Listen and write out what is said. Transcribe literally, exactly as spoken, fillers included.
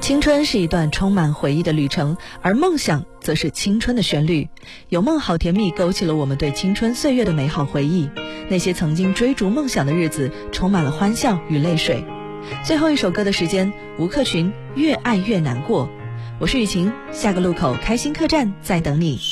青春是一段充满回忆的旅程，而梦想则是青春的旋律。有梦好甜蜜勾起了我们对青春岁月的美好回忆，那些曾经追逐梦想的日子充满了欢笑与泪水。最后一首歌的时间，吴克群，越爱越难过。我是雨晴，下个路口开心客栈在等你。